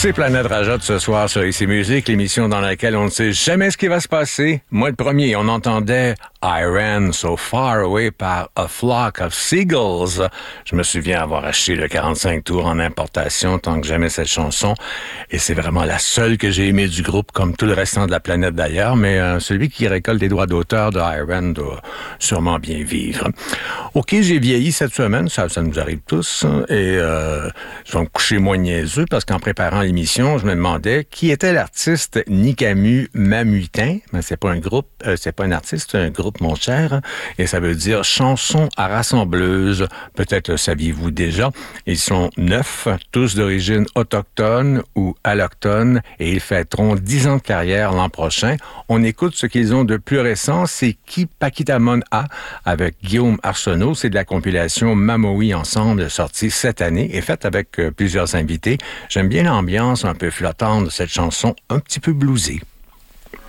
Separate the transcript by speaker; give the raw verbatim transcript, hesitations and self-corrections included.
Speaker 1: C'est Planète Rajot ce soir sur Ici Musique, l'émission dans laquelle on ne sait jamais ce qui va se passer. Moi, le premier, on entendait I Ran So Far Away par A Flock of Seagulls. Je me souviens avoir acheté le quarante-cinq tours en importation tant que j'aimais cette chanson. Et c'est vraiment la seule que j'ai aimée du groupe, comme tout le restant de la planète d'ailleurs. Mais euh, celui qui récolte les droits d'auteur de I Ran doit sûrement bien vivre. OK, j'ai vieilli cette semaine, ça, ça nous arrive tous. Et euh, je vais me coucher moins niaiseux parce qu'en préparant l'émission, je me demandais qui était l'artiste Nikamu Mamutin. Mais c'est pas un groupe, euh, c'est pas un artiste, c'est un groupe, mon cher. Et ça veut dire chanson à rassembleuse. Peut-être le saviez-vous déjà. Ils sont neuf, tous d'origine autochtone ou allochtone, et ils fêteront dix ans de carrière l'an prochain. On écoute ce qu'ils ont de plus récent, c'est Ki Pakitamon A avec Guillaume Arsenault. C'est de la compilation Mamoï Ensemble, sortie cette année et faite avec euh, plusieurs invités. J'aime bien l'ambiance un peu flottante de cette chanson un petit peu bluesée.